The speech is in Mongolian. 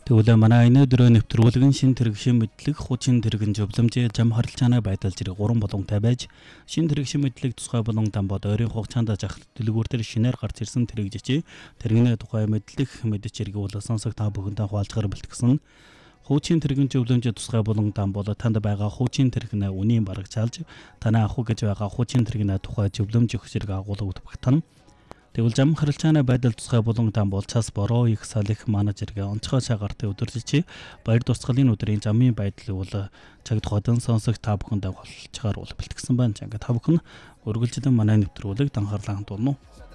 Тэгвэл манай өнөөдрөө нэвтрүүлэг нь шин тэрэгшин мэдлэг, хучин тэрэгэн зөвлөмжийн зам харилцааны байдал зэрэг 3 болгонтой байж шин тэрэгшин мэдлэг тусгай болон дамбод ойрын хугацаанд зах дэлгүүр төр шинээр гарч ирсэн тэрэгжиж тэрэгний тухай мэдлэг мэдж зэрэг бол сонсог та бүхэндээ хуваалцахаар бэлтгэсэн. Хучин тэрэгэн зөвлөмжийн тусгай болон дамбод танд байгаа хучин тэрэгнээ үнийн бараг чалж танай авах гэж байгаа хучин тэрэгнээ тухай зөвлөмж өгөх зэрэг агуулгад багтана. Тэгвэл зам харилцааны байдал тусгай болон дамбол цас бороо их салхи менежергээ онцгой цагаартай өдөржиж баяр тусгалын өдрийн замын байдлыг бол цаг тухайдан сонсох та бүхэндээ болцохоор бэлтгэсэн байна. Ингээд та бүхэн үргэлжлэн манай нэвтрүүлэг анхаарлаа хандуулна уу?